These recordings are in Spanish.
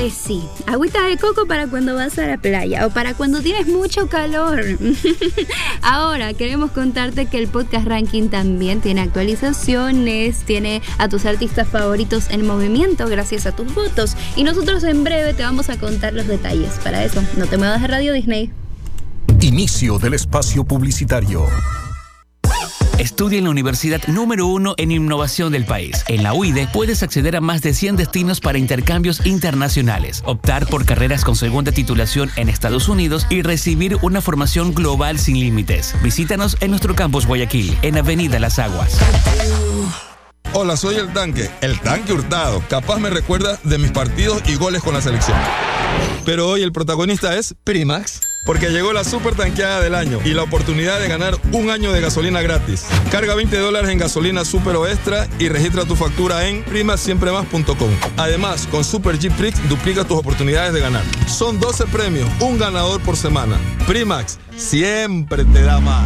sí, agüita de coco para cuando vas a la playa o para cuando tienes mucho calor. Ahora queremos contarte que el Podcast Ranking también tiene actualizaciones, tiene a tus artistas favoritos en movimiento gracias a tus votos, y nosotros en breve te vamos a contar los detalles. Para eso, no te muevas de Radio Disney. Inicio del espacio publicitario. Estudia en la universidad número 1 en innovación del país. En la UIDE puedes acceder a más de 100 destinos para intercambios internacionales, optar por carreras con segunda titulación en Estados Unidos y recibir una formación global sin límites. Visítanos en nuestro campus Guayaquil, en Avenida Las Aguas. Hola, soy el Tanque Hurtado. Capaz me recuerda de mis partidos y goles con la selección. Pero hoy el protagonista es Primax, porque llegó la super tanqueada del año y la oportunidad de ganar un año de gasolina gratis. Carga $20 en gasolina super o extra y registra tu factura en primaxsiempremás.com. Además, con Super G Prix duplica tus oportunidades de ganar. Son 12 premios, un ganador por semana. Primax siempre te da más.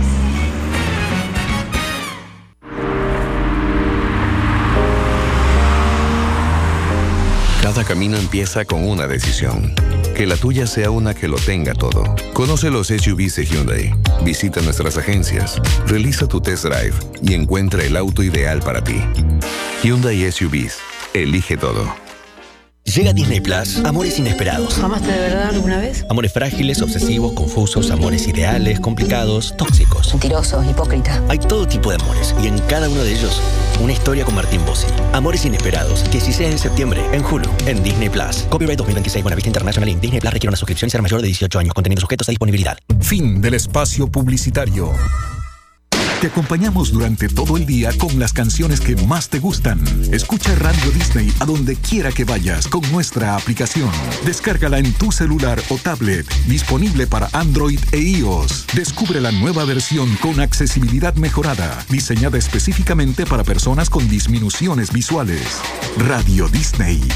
Cada camino empieza con una decisión. Que la tuya sea una que lo tenga todo. Conoce los SUVs de Hyundai. Visita nuestras agencias. Realiza tu test drive y encuentra el auto ideal para ti. Hyundai SUVs. Elige todo. Llega Disney Plus, amores inesperados. ¿Amaste de verdad alguna vez? Amores frágiles, obsesivos, confusos, amores ideales, complicados, tóxicos. Mentiroso, hipócrita. Hay todo tipo de amores y en cada uno de ellos, una historia con Martín Bossi. Amores inesperados, 16 de septiembre, en Hulu, en Disney Plus. Copyright 2026, Buenavista International Inc. Disney Plus requiere una suscripción y ser mayor de 18 años. Contenidos sujetos a disponibilidad. Fin del espacio publicitario. Te acompañamos durante todo el día con las canciones que más te gustan. Escucha Radio Disney a donde quiera que vayas con nuestra aplicación. Descárgala en tu celular o tablet, disponible para Android e iOS. Descubre la nueva versión con accesibilidad mejorada, diseñada específicamente para personas con disminuciones visuales. Radio Disney.